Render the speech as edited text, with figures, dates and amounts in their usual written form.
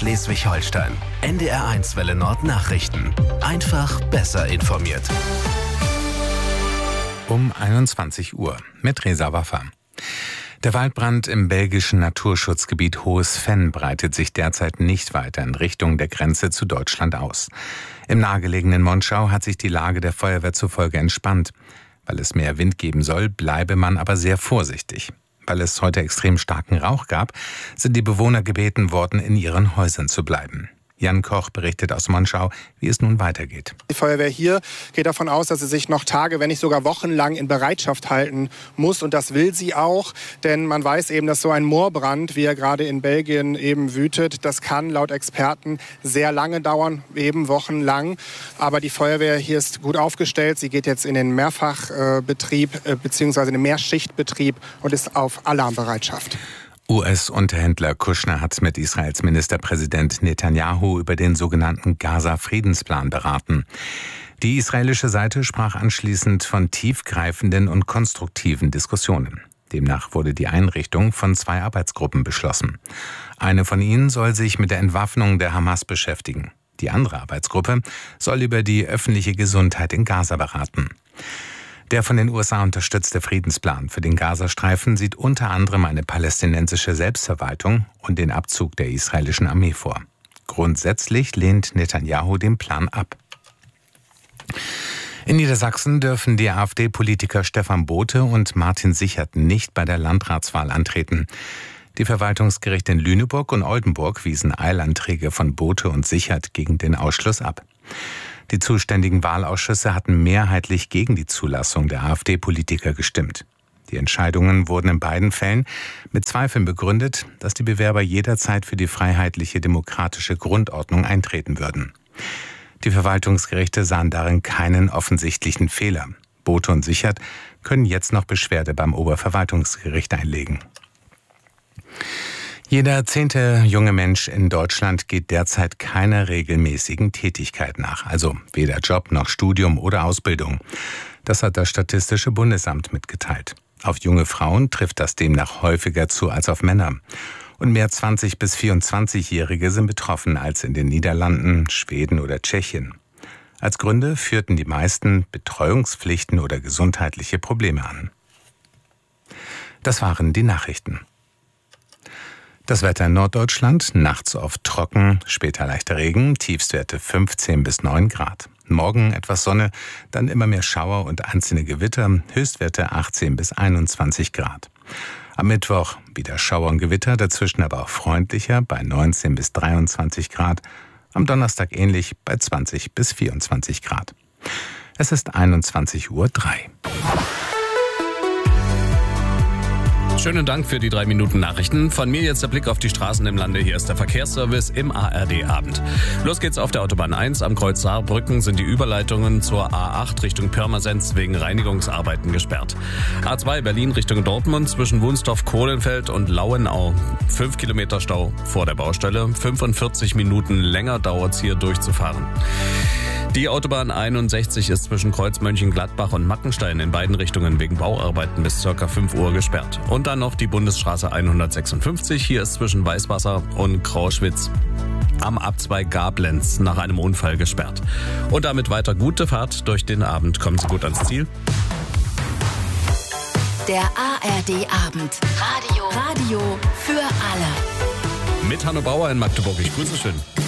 Schleswig-Holstein. NDR1 Welle Nord Nachrichten. Einfach besser informiert. Um 21 Uhr mit Reza Waffa. Der Waldbrand im belgischen Naturschutzgebiet Hohes Venn breitet sich derzeit nicht weiter in Richtung der Grenze zu Deutschland aus. Im nahegelegenen Monschau hat sich die Lage der Feuerwehr zufolge entspannt. Weil es mehr Wind geben soll, bleibe man aber sehr vorsichtig. Weil es heute extrem starken Rauch gab, sind die Bewohner gebeten worden, in ihren Häusern zu bleiben. Jan Koch berichtet aus Monschau, wie es nun weitergeht. Die Feuerwehr hier geht davon aus, dass sie sich noch Tage, wenn nicht sogar wochenlang in Bereitschaft halten muss. Und das will sie auch, denn man weiß eben, dass so ein Moorbrand, wie er gerade in Belgien eben wütet, das kann laut Experten sehr lange dauern, eben wochenlang. Aber die Feuerwehr hier ist gut aufgestellt. Sie geht jetzt in den Mehrfachbetrieb bzw. in den Mehrschichtbetrieb und ist auf Alarmbereitschaft. US-Unterhändler Kushner hat mit Israels Ministerpräsident Netanyahu über den sogenannten Gaza-Friedensplan beraten. Die israelische Seite sprach anschließend von tiefgreifenden und konstruktiven Diskussionen. Demnach wurde die Einrichtung von 2 Arbeitsgruppen beschlossen. Eine von ihnen soll sich mit der Entwaffnung der Hamas beschäftigen. Die andere Arbeitsgruppe soll über die öffentliche Gesundheit in Gaza beraten. Der von den USA unterstützte Friedensplan für den Gazastreifen sieht unter anderem eine palästinensische Selbstverwaltung und den Abzug der israelischen Armee vor. Grundsätzlich lehnt Netanyahu den Plan ab. In Niedersachsen dürfen die AfD-Politiker Stefan Bothe und Martin Sichert nicht bei der Landratswahl antreten. Die Verwaltungsgerichte in Lüneburg und Oldenburg wiesen Eilanträge von Bothe und Sichert gegen den Ausschluss ab. Die zuständigen Wahlausschüsse hatten mehrheitlich gegen die Zulassung der AfD-Politiker gestimmt. Die Entscheidungen wurden in beiden Fällen mit Zweifeln begründet, dass die Bewerber jederzeit für die freiheitliche demokratische Grundordnung eintreten würden. Die Verwaltungsgerichte sahen darin keinen offensichtlichen Fehler. Bothe und Sichert können jetzt noch Beschwerde beim Oberverwaltungsgericht einlegen. Jeder 10. junge Mensch in Deutschland geht derzeit keiner regelmäßigen Tätigkeit nach, also weder Job noch Studium oder Ausbildung. Das hat das Statistische Bundesamt mitgeteilt. Auf junge Frauen trifft das demnach häufiger zu als auf Männer. Und mehr 20- bis 24-Jährige sind betroffen als in den Niederlanden, Schweden oder Tschechien. Als Gründe führten die meisten Betreuungspflichten oder gesundheitliche Probleme an. Das waren die Nachrichten. Das Wetter in Norddeutschland, nachts oft trocken, später leichter Regen, Tiefstwerte 15 bis 9 Grad. Morgen etwas Sonne, dann immer mehr Schauer und einzelne Gewitter, Höchstwerte 18 bis 21 Grad. Am Mittwoch wieder Schauer und Gewitter, dazwischen aber auch freundlicher bei 19 bis 23 Grad. Am Donnerstag ähnlich bei 20 bis 24 Grad. Es ist 21:03 Uhr. Schönen Dank für die 3 Minuten Nachrichten. Von mir jetzt der Blick auf die Straßen im Lande. Hier ist der Verkehrsservice im ARD-Abend. Los geht's auf der Autobahn 1. Am Kreuz Saarbrücken sind die Überleitungen zur A8 Richtung Pirmasens wegen Reinigungsarbeiten gesperrt. A2 Berlin Richtung Dortmund zwischen Wunstorf-Kohlenfeld und Lauenau. 5 Kilometer Stau vor der Baustelle. 45 Minuten länger dauert's hier durchzufahren. Die Autobahn 61 ist zwischen Kreuz Mönchengladbach und Mackenstein in beiden Richtungen wegen Bauarbeiten bis ca. 5 Uhr gesperrt. Und dann noch die Bundesstraße 156. Hier ist zwischen Weißwasser und Krauschwitz am Abzweig Gablenz nach einem Unfall gesperrt. Und damit weiter gute Fahrt durch den Abend. Kommen Sie gut ans Ziel. Der ARD-Abend. Radio für alle. Mit Hanno Bauer in Magdeburg. Ich grüße schön.